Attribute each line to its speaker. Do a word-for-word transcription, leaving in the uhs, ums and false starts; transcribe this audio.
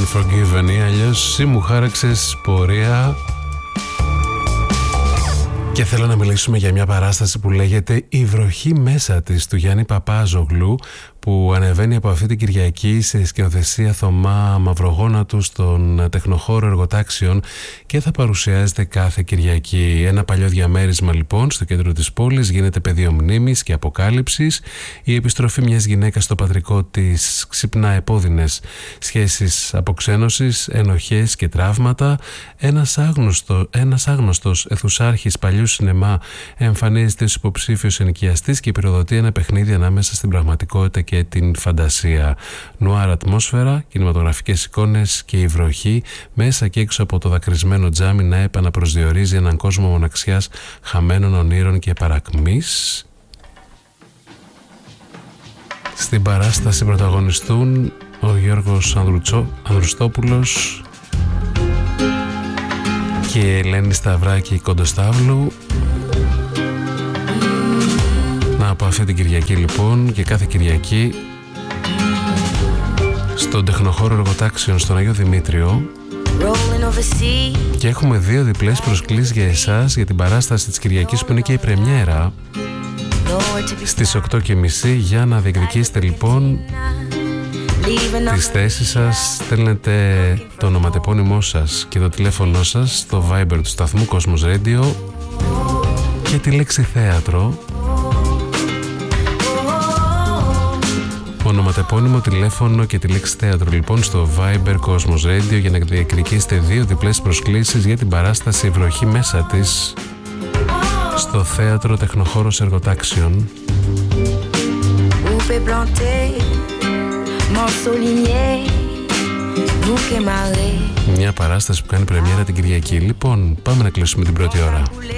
Speaker 1: Unforgiven ή αλλιώς «Εσύ μου χάραξες πορεία». Και θέλω να μιλήσουμε για μια παράσταση που λέγεται «Η βροχή μέσα της» του Γιάννη Παπάζογλου, που ανεβαίνει από αυτή την Κυριακή σε σκηνοθεσία Θωμά Μαυρογόνατου στον τεχνοχώρο Εργοτάξιων και θα παρουσιάζεται κάθε Κυριακή. Ένα παλιό διαμέρισμα λοιπόν στο κέντρο της πόλης γίνεται πεδίο μνήμης και αποκάλυψης. Η επιστροφή μιας γυναίκας στο πατρικό της ξυπνά επώδυνες σχέσεις αποξένωσης, ενοχές και τραύματα. Ένας, άγνωστο, ένας άγνωστος αιθουσάρχης παλιού σινεμά εμφανίζεται ως υποψήφιος ενοικιαστής και πυροδοτεί ένα παιχνίδι ανάμεσα στην πραγματικότητα και την φαντασία. Νουάρ ατμόσφαιρα, κινηματογραφικές εικόνες και η βροχή μέσα και έξω από το δακρυσμένο τζάμι να επαναπροσδιορίζει έναν κόσμο μοναξιάς, χαμένων ονείρων και παρακμής. Στην παράσταση πρωταγωνιστούν ο Γιώργος Ανδρουτσό, Ανδρουστόπουλος και η Ελένη Σταυράκη Κοντοστάβλου. Από αυτή την Κυριακή λοιπόν και κάθε Κυριακή στον τεχνοχώρο Εργοτάξιων στον Άγιο Δημήτριο, και έχουμε δύο διπλές προσκλήσεις για εσάς για την παράσταση της Κυριακής που είναι και η πρεμιέρα στις οκτώ και μισή. Για να διεκδικήσετε λοιπόν τις θέσεις σας, στέλνετε το ονοματεπώνυμό σας και το τηλέφωνό σας στο Viber του σταθμού Cosmos Radio και τη λέξη θέατρο. Ονοματεπώνυμο, τηλέφωνο και τη λέξη θέατρο λοιπόν στο Viber Cosmos Radio για να διεκδικήσετε δύο διπλές προσκλήσεις για την παράσταση «Η βροχή μέσα της» στο θέατρο Τεχνοχώρος Εργοτάξιων. Μια παράσταση που κάνει πρεμιέρα την Κυριακή. Λοιπόν, πάμε να κλείσουμε την πρώτη ώρα.